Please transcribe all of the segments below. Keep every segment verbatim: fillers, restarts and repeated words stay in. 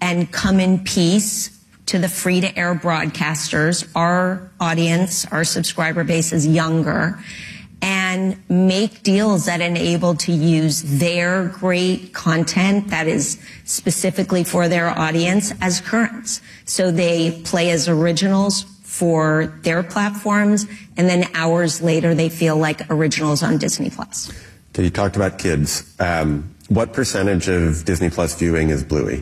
and come in peace to the free-to-air broadcasters. Our audience, our subscriber base is younger, and make deals that enable to use their great content that is specifically for their audience as currents. So they play as originals for their platforms, and then hours later they feel like originals on Disney Plus. Okay, you talked about kids. Um, what percentage of Disney Plus viewing is Bluey?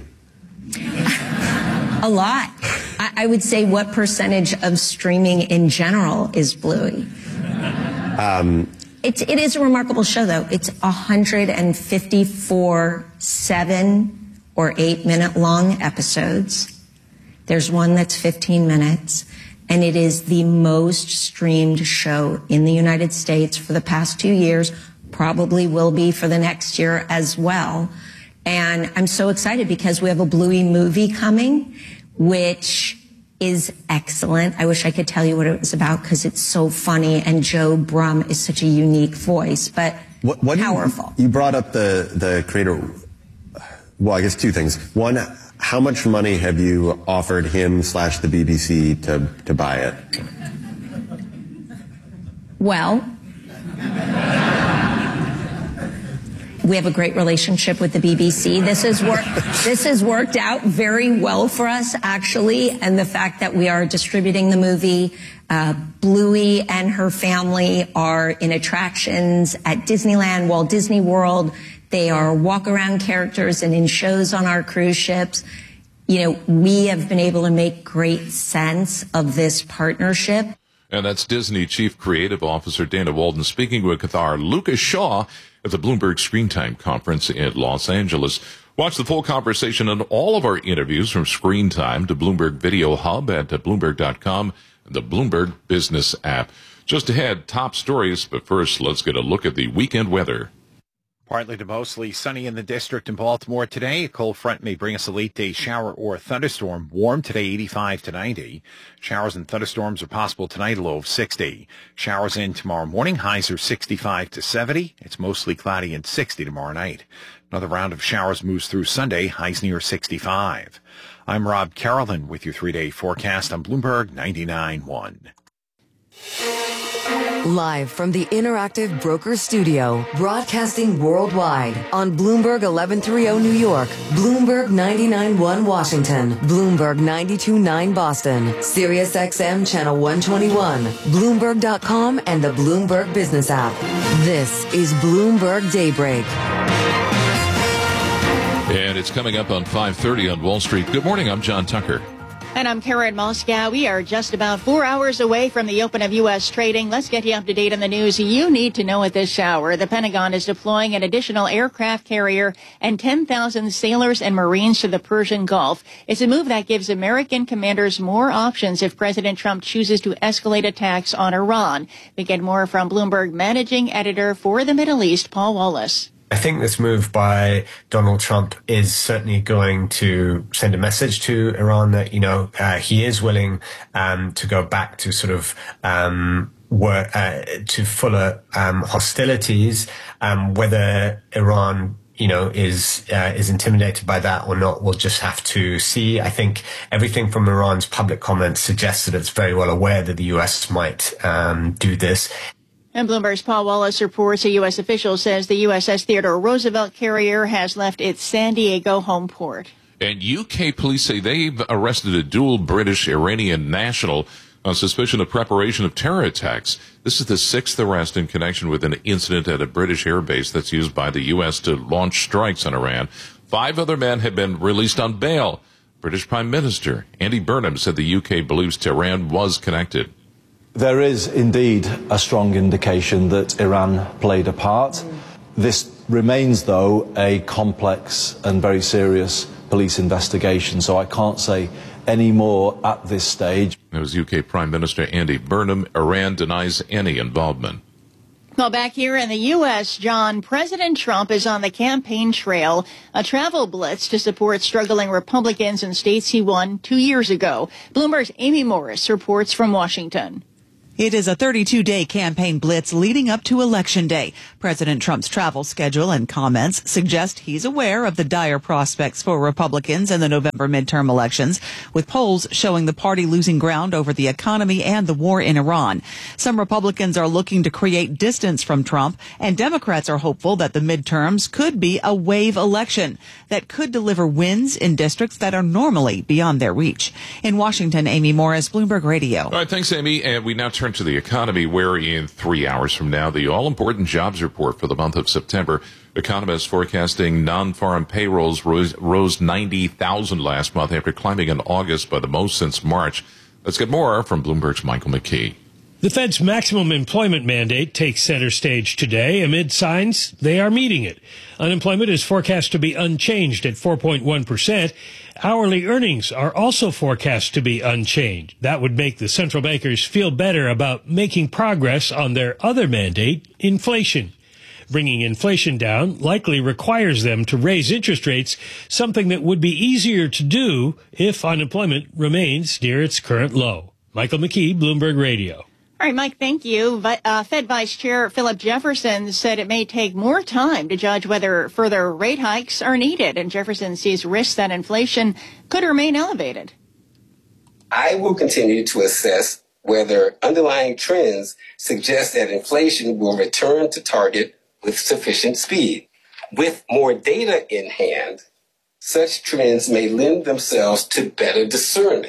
A lot. I, I would say what percentage of streaming in general is Bluey? Um, it, it is a remarkable show, though. It's one hundred fifty-four seven or eight minute long episodes. There's one that's fifteen minutes, and it is the most streamed show in the United States for the past two years, probably will be for the next year as well. And I'm so excited because we have a Bluey movie coming, which is excellent. I wish I could tell you what it was about because it's so funny, and Joe Brum is such a unique voice, but what, what powerful. You, you brought up the, the creator. Well, I guess two things. One, how much money have you offered him slash the B B C to, to buy it? Well, we have a great relationship with the B B C. This has worked, this has worked out very well for us, actually. And the fact that we are distributing the movie, uh, Bluey and her family are in attractions at Disneyland, Walt Disney World. They are walk-around characters and in shows on our cruise ships. You know, we have been able to make great sense of this partnership. And that's Disney Chief Creative Officer Dana Walden speaking with Qatar Lucas Shaw at the Bloomberg Screen Time Conference in Los Angeles. Watch the full conversation and all of our interviews from Screen Time to Bloomberg Video Hub at Bloomberg dot com and the Bloomberg Business app. Just ahead, top stories, but first, let's get a look at the weekend weather. Partly to mostly sunny in the district in Baltimore today. A cold front may bring us a late-day shower or thunderstorm. Warm today, eighty-five to ninety. Showers and thunderstorms are possible tonight, a low of sixty. Showers in tomorrow morning. Highs are sixty-five to seventy. It's mostly cloudy and sixty tomorrow night. Another round of showers moves through Sunday. Highs near sixty-five. I'm Rob Carolyn with your three-day forecast on Bloomberg ninety-nine point one. Live from the Interactive Broker Studio, broadcasting worldwide on Bloomberg eleven thirty New York, Bloomberg ninety-nine point one Washington, Bloomberg ninety-two point nine Boston, Sirius X M Channel one twenty-one, Bloomberg dot com, and the Bloomberg Business app. This is Bloomberg Daybreak. And it's coming up on five thirty on Wall Street. Good morning, I'm John Tucker. And I'm Karen Moscow. We are just about four hours away from the open of U S trading. Let's get you up to date on the news you need to know at this hour. The Pentagon is deploying an additional aircraft carrier and ten thousand sailors and Marines to the Persian Gulf. It's a move that gives American commanders more options if President Trump chooses to escalate attacks on Iran. We get more from Bloomberg Managing Editor for the Middle East, Paul Wallace. I think this move by Donald Trump is certainly going to send a message to Iran that, you know, uh, he is willing um, to go back to sort of um, work, uh, to fuller um, hostilities, um, whether Iran you know, is uh, is intimidated by that or not, we'll just have to see. I think everything from Iran's public comments suggests that it's very well aware that the U S might um, do this. And Bloomberg's Paul Wallace reports a U S official says the U S S Theodore Roosevelt carrier has left its San Diego home port. And U K police say they've arrested a dual British-Iranian national on suspicion of preparation of terror attacks. This is the sixth arrest in connection with an incident at a British airbase that's used by the U S to launch strikes on Iran. Five other men have been released on bail. British Prime Minister Andy Burnham said the U K believes Tehran was connected. There is indeed a strong indication that Iran played a part. This remains, though, a complex and very serious police investigation, so I can't say any more at this stage. That was U K Prime Minister Andy Burnham. Iran denies any involvement. Well, back here in the U S, John, President Trump is on the campaign trail, a travel blitz to support struggling Republicans in states he won two years ago. Bloomberg's Amy Morris reports from Washington. It is a thirty-two day campaign blitz leading up to Election Day. President Trump's travel schedule and comments suggest he's aware of the dire prospects for Republicans in the November midterm elections, with polls showing the party losing ground over the economy and the war in Iran. Some Republicans are looking to create distance from Trump, and Democrats are hopeful that the midterms could be a wave election that could deliver wins in districts that are normally beyond their reach. In Washington, Amy Morris, Bloomberg Radio. All right, thanks, Amy. And we now turn to the economy, where in three hours from now, the all-important jobs report for the month of September. Economists forecasting non-farm payrolls rose, rose ninety thousand last month after climbing in August by the most since March. Let's get more from Bloomberg's Michael McKee. The Fed's maximum employment mandate takes center stage today amid signs they are meeting it. Unemployment is forecast to be unchanged at four point one percent. Hourly earnings are also forecast to be unchanged. That would make the central bankers feel better about making progress on their other mandate, inflation. Bringing inflation down likely requires them to raise interest rates, something that would be easier to do if unemployment remains near its current low. Michael McKee, Bloomberg Radio. All right, Mike, thank you. Uh, Fed Vice Chair Philip Jefferson said it may take more time to judge whether further rate hikes are needed, and Jefferson sees risks that inflation could remain elevated. I will continue to assess whether underlying trends suggest that inflation will return to target with sufficient speed. With more data in hand, such trends may lend themselves to better discernment,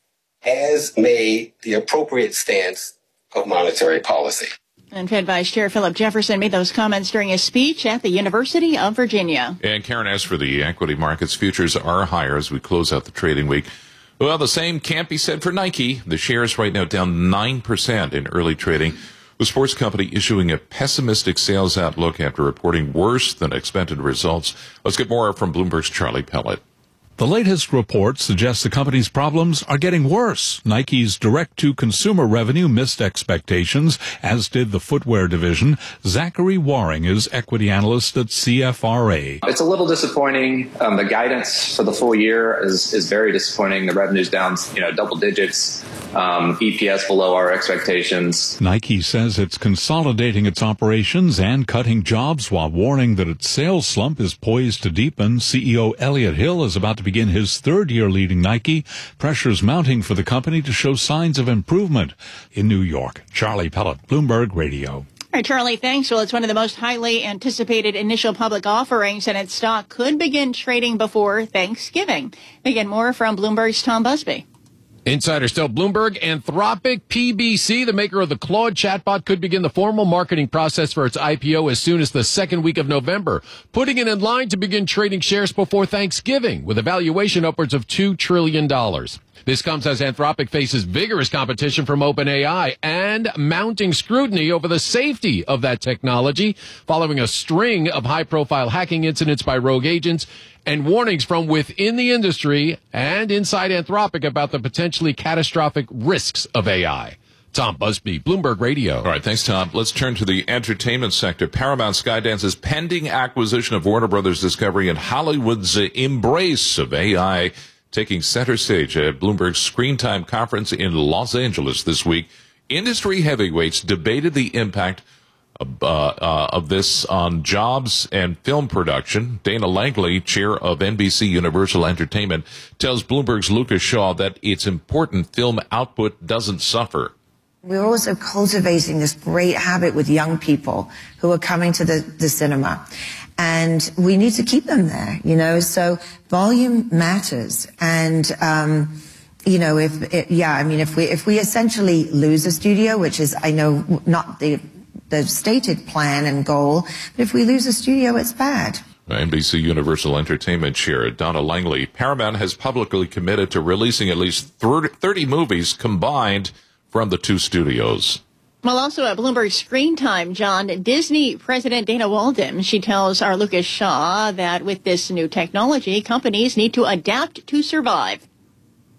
as may the appropriate stance of monetary policy. And Fed Vice Chair Philip Jefferson made those comments during a speech at the University of Virginia. And Karen, as for the equity markets, futures are higher as we close out the trading week. Well, the same can't be said for Nike. The shares right now down nine percent in early trading. The sports company issuing a pessimistic sales outlook after reporting worse than expected results. Let's get more from Bloomberg's Charlie Pellet. The latest report suggests the company's problems are getting worse. Nike's direct-to-consumer revenue missed expectations, as did the footwear division. Zachary Waring is equity analyst at C F R A. It's a little disappointing. Um, the guidance for the full year is, is very disappointing. The revenue's down, you know, double digits. Um, E P S below our expectations. Nike says it's consolidating its operations and cutting jobs while warning that its sales slump is poised to deepen. C E O Elliott Hill is about to begin his third year leading Nike. Pressure's mounting for the company to show signs of improvement. In New York, Charlie Pellet, Bloomberg Radio. All right, Charlie, thanks. Well, it's one of the most highly anticipated initial public offerings, and its stock could begin trading before Thanksgiving. Again, more from Bloomberg's Tom Busby. Insiders tell Bloomberg Anthropic P B C, the maker of the Claude chatbot, could begin the formal marketing process for its I P O as soon as the second week of November, putting it in line to begin trading shares before Thanksgiving with a valuation upwards of two trillion dollars. This comes as Anthropic faces vigorous competition from OpenAI and mounting scrutiny over the safety of that technology following a string of high-profile hacking incidents by rogue agents and warnings from within the industry and inside Anthropic about the potentially catastrophic risks of A I. Tom Busby, Bloomberg Radio. All right, thanks, Tom. Let's turn to the entertainment sector. Paramount Skydance's pending acquisition of Warner Brothers Discovery and Hollywood's embrace of A I taking center stage at Bloomberg's Screen Time conference in Los Angeles this week. Industry heavyweights debated the impact of, uh, uh, of this on jobs and film production. Dana Langley, chair of N B C Universal Entertainment, tells Bloomberg's Lucas Shaw that its important film output doesn't suffer. We're also cultivating this great habit with young people who are coming to the, the cinema. And we need to keep them there, you know, so volume matters. And, um, you know, if, it, yeah, I mean, if we, if we essentially lose a studio, which is, I know, not the, the stated plan and goal, but if we lose a studio, it's bad. N B C Universal Entertainment chair Donna Langley. Paramount has publicly committed to releasing at least thirty movies combined from the two studios. Well, also at Bloomberg Screen Time, John, Disney President Dana Walden, she tells our Lucas Shaw that with this new technology, companies need to adapt to survive.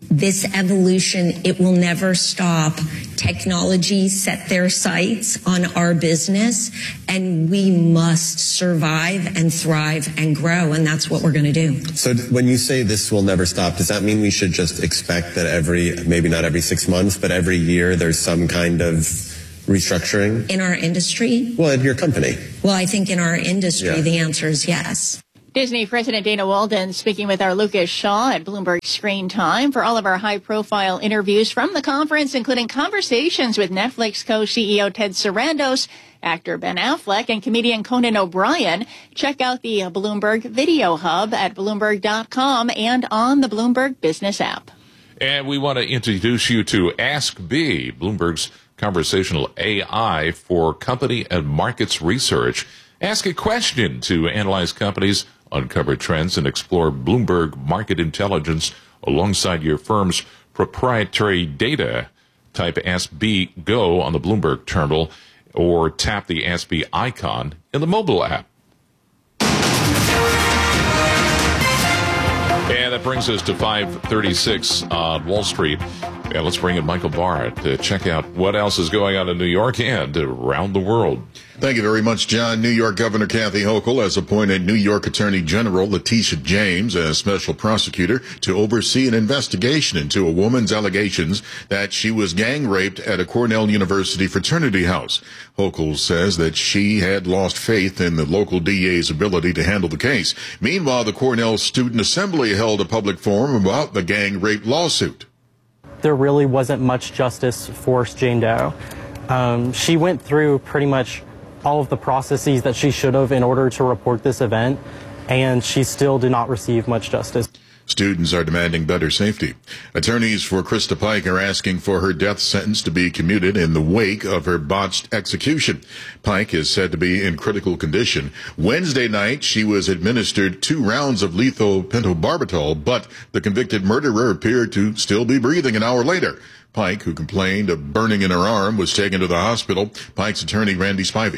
this evolution, it will never stop. Technology set their sights on our business, and we must survive and thrive and grow, and that's what we're going to do. So when you say this will never stop, does that mean we should just expect that every, maybe not every six months, but every year there's some kind of restructuring? In our industry? Well, in your company. Well, I think in our industry, Yeah. the answer is yes. Disney President Dana Walden speaking with our Lucas Shaw at Bloomberg Screen Time for all of our high-profile interviews from the conference, including conversations with Netflix co-C E O Ted Sarandos, actor Ben Affleck, and comedian Conan O'Brien. Check out the Bloomberg Video Hub at Bloomberg dot com and on the Bloomberg Business app. And we want to introduce you to Ask B, Bloomberg's conversational A I for company and markets research. Ask a question to analyze companies, uncover trends, and explore Bloomberg market intelligence alongside your firm's proprietary data. Type Ask B Go on the Bloomberg terminal or tap the Ask B icon in the mobile app. And that brings us to five thirty-six on Wall Street. And let's bring in Michael Barr to check out what else is going on in New York and around the world. Thank you very much, John. New York Governor Kathy Hochul has appointed New York Attorney General Letitia James as special prosecutor to oversee an investigation into a woman's allegations that she was gang raped at a Cornell University fraternity house. Hochul says that she had lost faith in the local D A's ability to handle the case. Meanwhile, the Cornell Student Assembly held a public forum about the gang rape lawsuit. There really wasn't much justice for Jane Doe. Um, she went through pretty much all of the processes that she should have in order to report this event, and she still did not receive much justice. Students are demanding better safety. Attorneys for Krista Pike are asking for her death sentence to be commuted in the wake of her botched execution. Pike is said to be in critical condition. Wednesday night, she was administered two rounds of lethal pentobarbital, but the convicted murderer appeared to still be breathing an hour later. Pike, who complained of burning in her arm, was taken to the hospital. Pike's attorney, Randy Spivey.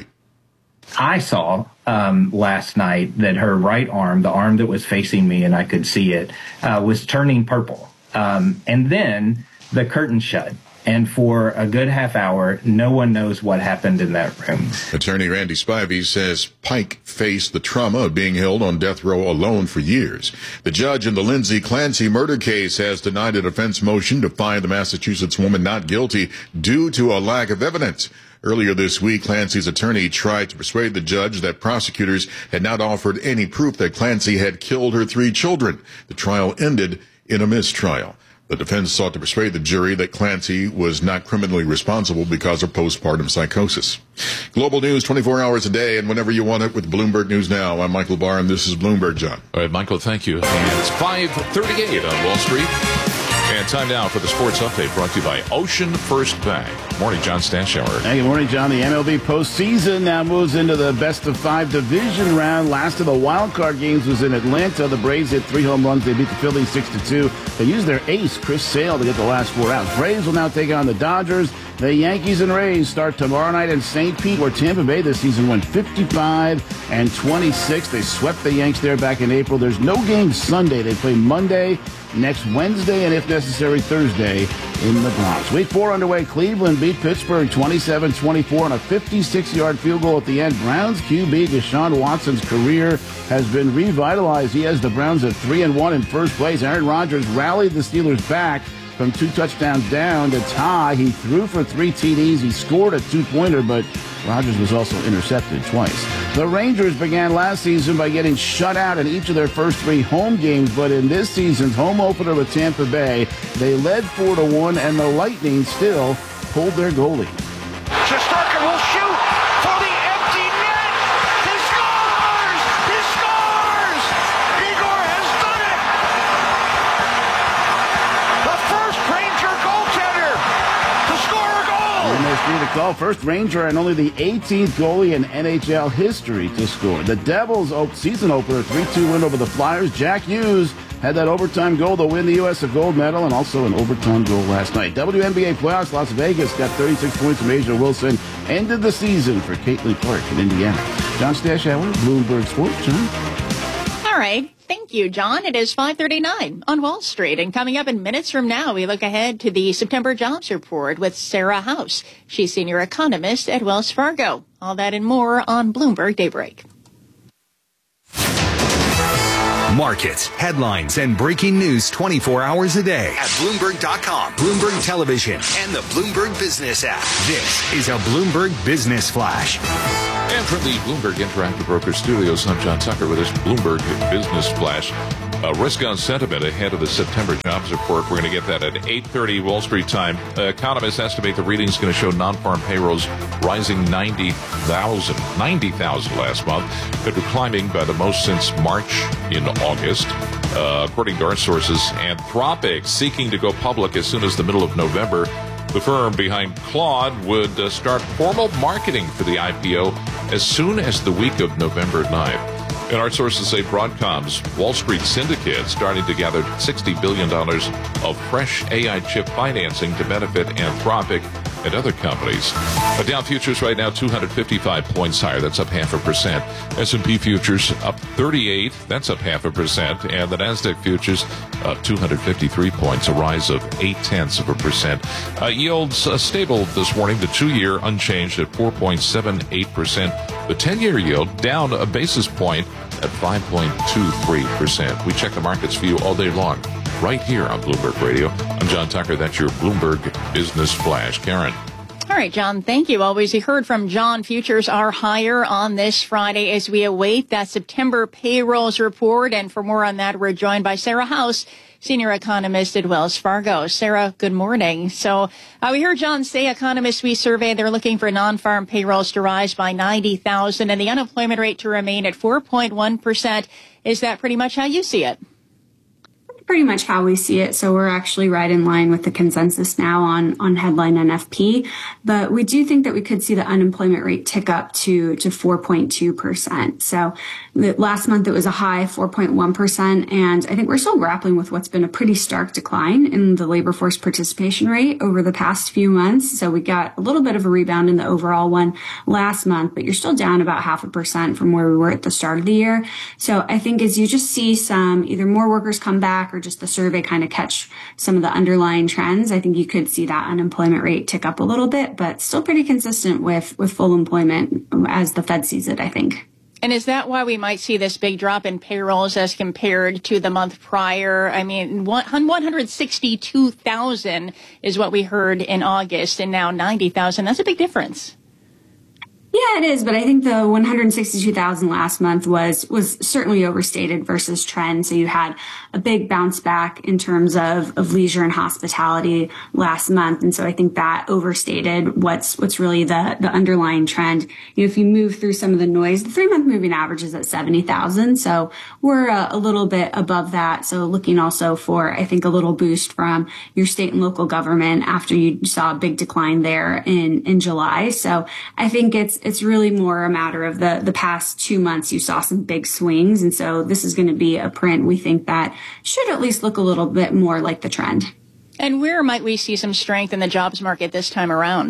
I saw um, last night that her right arm, the arm that was facing me and I could see it, uh, was turning purple. Um, and then the curtain shut. And for a good half hour, no one knows what happened in that room. Attorney Randy Spivey says Pike faced the trauma of being held on death row alone for years. The judge in the Lindsay Clancy murder case has denied a defense motion to find the Massachusetts woman not guilty due to a lack of evidence. Earlier this week, Clancy's attorney tried to persuade the judge that prosecutors had not offered any proof that Clancy had killed her three children. The trial ended in a mistrial. The defense sought to persuade the jury that Clancy was not criminally responsible because of postpartum psychosis. Global news twenty-four hours a day and whenever you want it with Bloomberg News Now. I'm Michael Barr, and this is Bloomberg, John. All right, Michael, thank you. It's five thirty-eight on Wall Street. And time now for the sports update brought to you by Ocean First Bank. Morning, John Stashower. Hey, good morning, John. The M L B postseason now moves into the best of five division round. Last of the wild card games was in Atlanta. The Braves hit three home runs. They beat the Phillies six to two. They used their ace, Chris Sale, to get the last four outs. Braves will now take on the Dodgers. The Yankees and Rays start tomorrow night in Saint Pete, where Tampa Bay this season went fifty-five and twenty-six. They swept the Yanks there back in April. There's no game Sunday. They play Monday, next Wednesday, and if necessary, Thursday in the Bronx. Week four underway. Cleveland beat Pittsburgh twenty-seven twenty-four on a fifty-six-yard field goal at the end. Browns Q B Deshaun Watson's career has been revitalized. He has the Browns at three and one in first place. Aaron Rodgers rallied the Steelers back from two touchdowns down to tie. He threw for three T Ds. He scored a two-pointer, but Rodgers was also intercepted twice. The Rangers began last season by getting shut out in each of their first three home games, but in this season's home opener with Tampa Bay, they led four to one, and the Lightning still pulled their goalie. Shesterkin will shoot for the empty net. He scores! He scores! Igor has done it! The first Ranger goaltender to score a goal! And there's three to call. First Ranger and only the eighteenth goalie in N H L history to score. The Devils' season opener three two win over the Flyers. Jack Hughes had that overtime goal to win the U S a gold medal and also an overtime goal last night. W N B A playoffs, Las Vegas got thirty-six points from Asia Wilson. Ended the season for Caitlin Clark in Indiana. John Stashower, Bloomberg Sports. John? All right. Thank you, John. It is five thirty-nine on Wall Street. And coming up in minutes from now, we look ahead to the September jobs report with Sarah House. She's senior economist at Wells Fargo. All that and more on Bloomberg Daybreak. Markets, headlines, and breaking news twenty-four hours a day at Bloomberg dot com, Bloomberg Television, and the Bloomberg Business app. This is a Bloomberg Business Flash. And from the Bloomberg Interactive Broker Studios, I'm John Tucker with this Bloomberg Business Flash. Uh, risk on sentiment ahead of the September jobs report. We're going to get that at eight thirty Wall Street time. Uh, economists estimate the reading is going to show non-farm payrolls rising ninety thousand, ninety thousand last month, but we're climbing by the most since March in August. Uh, according to our sources, Anthropic seeking to go public as soon as the middle of November. The firm behind Claude would uh, start formal marketing for the I P O as soon as the week of November ninth. And our sources say Broadcom's Wall Street syndicate starting to gather sixty billion dollars of fresh A I chip financing to benefit Anthropic and other companies. The Dow futures right now two hundred fifty-five points higher. That's up half a percent. S and P futures up thirty-eight. That's up half a percent. And the NASDAQ futures up two hundred fifty-three points, a rise of eight tenths of a percent. Uh, yields uh, stable this morning. The two-year unchanged at four point seven eight percent. The ten-year yield down a basis point at five point two three percent. We check the markets for you all day long, right here on Bloomberg Radio. I'm John Tucker. That's your Bloomberg Business Flash. Karen. All right, John, thank you. Always you heard from John. Futures are higher on this Friday as we await that September payrolls report. And for more on that, we're joined by Sarah House, senior economist at Wells Fargo. Sarah, good morning. So uh, we heard John say economists we surveyed, they're looking for non-farm payrolls to rise by ninety thousand and the unemployment rate to remain at four point one percent. Is that pretty much how you see it? Pretty much how we see it. So we're actually right in line with the consensus now on, on headline N F P. But we do think that we could see the unemployment rate tick up to, to four point two percent. So the, last month it was a high four point one percent. And I think we're still grappling with what's been a pretty stark decline in the labor force participation rate over the past few months. So we got a little bit of a rebound in the overall one last month, but you're still down about half a percent from where we were at the start of the year. So I think as you just see some either more workers come back or just the survey kind of catch some of the underlying trends, I think you could see that unemployment rate tick up a little bit, but still pretty consistent with, with full employment as the Fed sees it, I think. And is that why we might see this big drop in payrolls as compared to the month prior? I mean, one hundred sixty-two thousand is what we heard in August, and now ninety thousand. That's a big difference. Yeah, it is. But I think the one hundred sixty-two thousand last month was was certainly overstated versus trend. So you had a big bounce back in terms of, of leisure and hospitality last month. And so I think that overstated what's what's really the, the underlying trend. You know, if you move through some of the noise, the three month moving average is at seventy thousand. So we're a, a little bit above that. So looking also for, I think, a little boost from your state and local government after you saw a big decline there in, in July. So I think it's It's really more a matter of the, the past two months. You saw some big swings. And so this is going to be a print we think that should at least look a little bit more like the trend. And where might we see some strength in the jobs market this time around?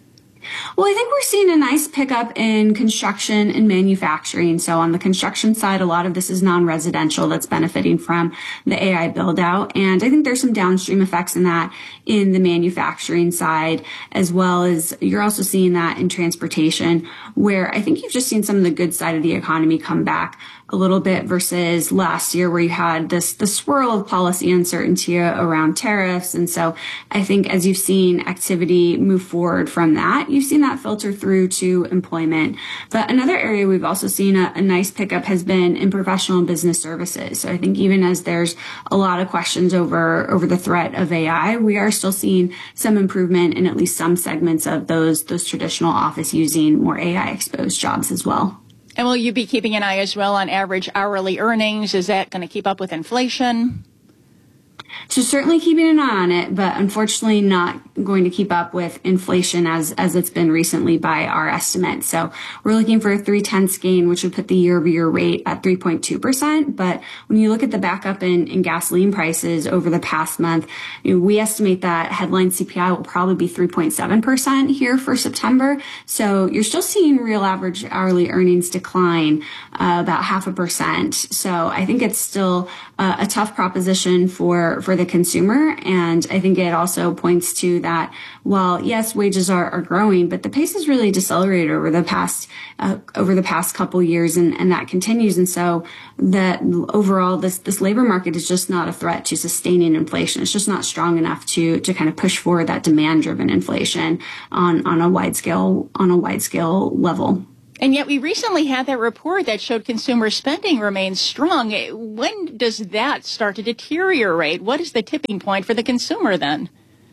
Well, I think we're seeing a nice pickup in construction and manufacturing. So on the construction side, a lot of this is non-residential that's benefiting from the A I build out. And I think there's some downstream effects in that in the manufacturing side, as well as you're also seeing that in transportation, where I think you've just seen some of the good side of the economy come back a little bit versus last year where you had this, the swirl of policy uncertainty around tariffs. And so I think as you've seen activity move forward from that, you've seen that filter through to employment. But another area we've also seen a, a nice pickup has been in professional and business services. So I think even as there's a lot of questions over, over the threat of A I, we are still seeing some improvement in at least some segments of those, those traditional office using more A I exposed jobs as well. And will you be keeping an eye as well on average hourly earnings? Is that going to keep up with inflation? So certainly keeping an eye on it, but unfortunately not going to keep up with inflation as, as it's been recently by our estimate. So we're looking for a three tenths gain, which would put the year-over-year rate at three point two percent. But when you look at the backup in, in gasoline prices over the past month, you know, we estimate that headline C P I will probably be three point seven percent here for September. So you're still seeing real average hourly earnings decline uh, about half a percent. So I think it's still uh, a tough proposition for, for the consumer. And I think it also points to that while, yes, wages are, are growing, but the pace has really decelerated over the past, uh, over the past couple years, and, and that continues. And so that overall, this, this labor market is just not a threat to sustaining inflation. It's just not strong enough to, to kind of push forward that demand driven inflation on, on a wide scale, on a wide scale level. And yet we recently had that report that showed consumer spending remains strong. When does that start to deteriorate? What is the tipping point for the consumer then?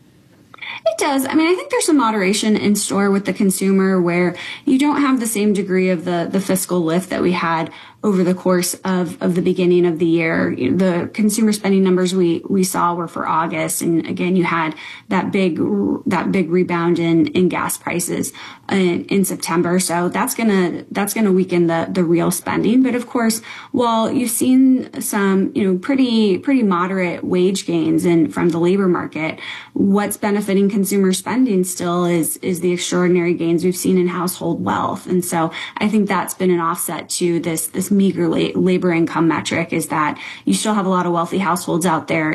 It does. I mean, I think there's some moderation in store with the consumer where you don't have the same degree of the, the fiscal lift that we had over the course of, of the beginning of the year. The consumer spending numbers we, we saw were for August. And again, you had that big, that big rebound in, in gas prices in, in September. So that's going to, that's going to weaken the, the real spending. But of course, while you've seen some, you know, pretty, pretty moderate wage gains in from the labor market, what's benefiting consumer spending still is, is the extraordinary gains we've seen in household wealth. And so I think that's been an offset to this, this meager labor income metric, is that you still have a lot of wealthy households out there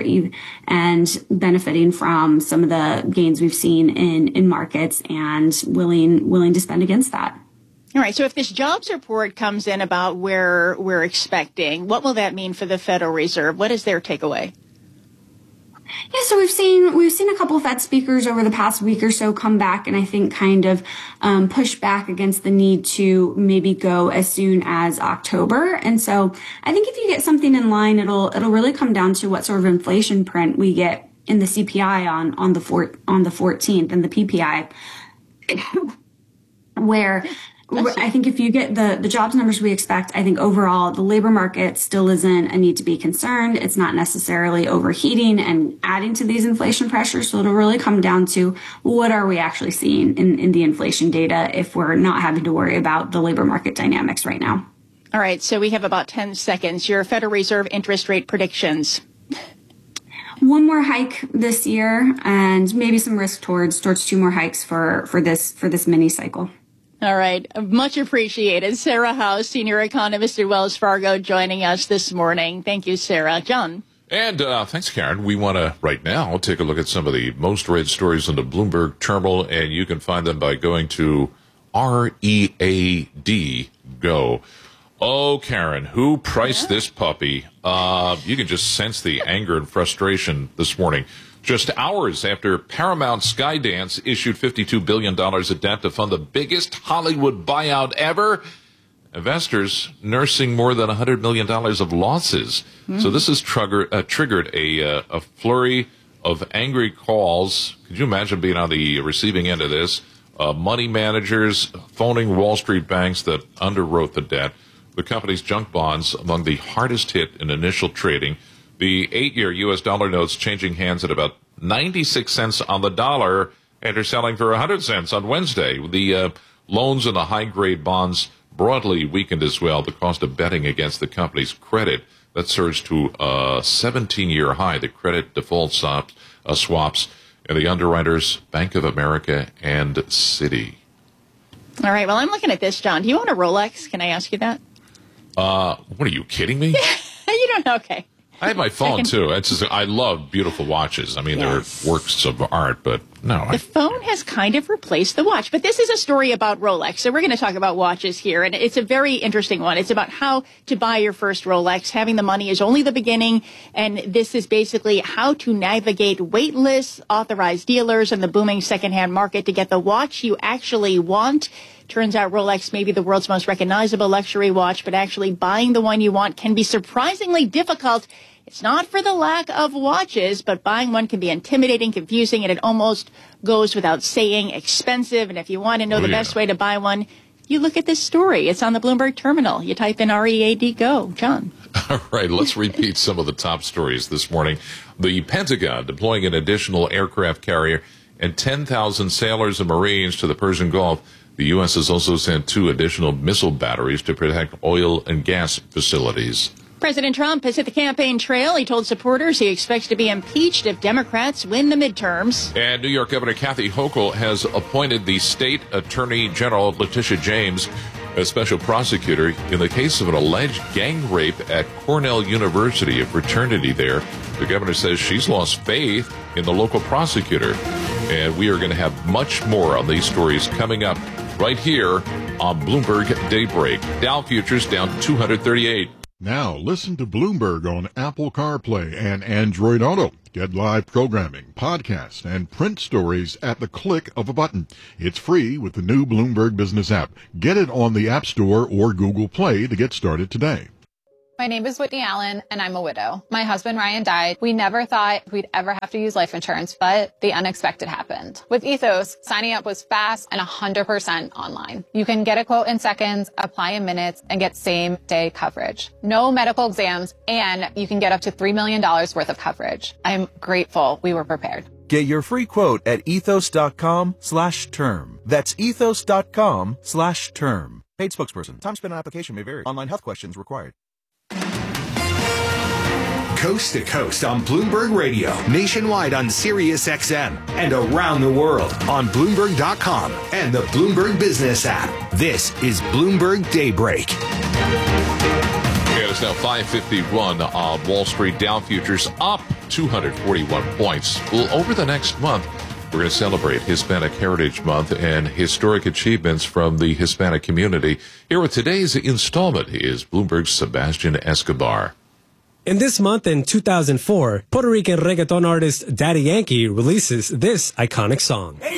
and benefiting from some of the gains we've seen in, in markets and willing, willing to spend against that. All right. So if this jobs report comes in about where we're expecting, what will that mean for the Federal Reserve? What is their takeaway? Yeah, so we've seen we've seen a couple of Fed speakers over the past week or so come back and I think kind of um, push back against the need to maybe go as soon as October. And so I think if you get something in line, it'll it'll really come down to what sort of inflation print we get in the C P I on on the four, on the fourteenth and the P P I, where. I think if you get the, the jobs numbers we expect, I think overall the labor market still isn't a need to be concerned. It's not necessarily overheating and adding to these inflation pressures. So it'll really come down to what are we actually seeing in, in the inflation data if we're not having to worry about the labor market dynamics right now. All right. So we have about ten seconds. Your Federal Reserve interest rate predictions. One more hike this year and maybe some risk towards towards two more hikes for, for this for this mini cycle. All right. Much appreciated. Sarah House, senior economist at Wells Fargo, joining us this morning. Thank you, Sarah. John. And uh, thanks, Karen. We want to, right now, take a look at some of the most read stories on the Bloomberg Terminal, and you can find them by going to R E A D Go. Oh, Karen, who priced yeah. this puppy? Uh, you can just sense the anger and frustration this morning. Just hours after Paramount Skydance issued fifty-two billion dollars of debt to fund the biggest Hollywood buyout ever, investors nursing more than one hundred million dollars of losses. Mm. So this has trigger, uh, triggered a, uh, a flurry of angry calls. Could you imagine being on the receiving end of this? Uh, money managers phoning Wall Street banks that underwrote the debt. The company's junk bonds among the hardest hit in initial trading. The eight-year U S dollar notes changing hands at about ninety-six cents on the dollar after selling for one hundred cents on Wednesday. The uh, loans and the high-grade bonds broadly weakened as well. The cost of betting against the company's credit, that surged to a seventeen-year high. The credit default swaps, uh, swaps and the underwriters, Bank of America and Citi. All right. Well, I'm looking at this, John. Do you own a Rolex? Can I ask you that? Uh, what are you kidding me? You don't know. Okay. I have my phone, can... too. It's just, I love beautiful watches. I mean, yes. They're works of art, but no. The I... phone has kind of replaced the watch. But this is a story about Rolex. So we're going to talk about watches here. And it's a very interesting one. It's about how to buy your first Rolex. Having the money is only the beginning. And this is basically how to navigate wait lists, authorized dealers, and the booming secondhand market to get the watch you actually want. Turns out Rolex may be the world's most recognizable luxury watch, but actually buying the one you want can be surprisingly difficult. It's not for the lack of watches, but buying one can be intimidating, confusing, and it almost goes without saying expensive. And if you want to know oh, the yeah. best way to buy one, You look at this story. It's on the Bloomberg terminal. You type in R E A D go. John. All right, let's repeat some of the top stories this morning. The Pentagon deploying an additional aircraft carrier and ten thousand sailors and Marines to the Persian Gulf. The U S has also sent two additional missile batteries to protect oil and gas facilities. President Trump has hit the campaign trail. He told supporters he expects to be impeached if Democrats win the midterms. And New York Governor Kathy Hochul has appointed the state attorney general, Letitia James, a special prosecutor in the case of an alleged gang rape at Cornell University, a fraternity there. The governor says she's lost faith in the local prosecutor. And we are going to have much more on these stories coming up right here on Bloomberg Daybreak. Dow futures down two hundred thirty-eight. Now listen to Bloomberg on Apple CarPlay and Android Auto. Get live programming, podcasts, and print stories at the click of a button. It's free with the new Bloomberg Business app. Get it on the App Store or Google Play to get started today. My name is Whitney Allen, and I'm a widow. My husband, Ryan, died. We never thought we'd ever have to use life insurance, but the unexpected happened. With Ethos, signing up was fast and one hundred percent online. You can get a quote in seconds, apply in minutes, and get same-day coverage. No medical exams, and you can get up to three million dollars worth of coverage. I'm grateful we were prepared. Get your free quote at ethos.com slash term. That's ethos.com slash term. Paid spokesperson. Time spent on application may vary. Online health questions required. Coast to coast on Bloomberg Radio, nationwide on Sirius X M, and around the world on Bloomberg dot com and the Bloomberg Business app. This is Bloomberg Daybreak. Yeah, it's now five fifty-one on Wall Street. Dow futures up two hundred forty-one points. Well, over the next month, we're going to celebrate Hispanic Heritage Month and historic achievements from the Hispanic community. Here with today's installment is Bloomberg's Sebastian Escobar. In this month in two thousand four, Puerto Rican reggaeton artist Daddy Yankee releases this iconic song.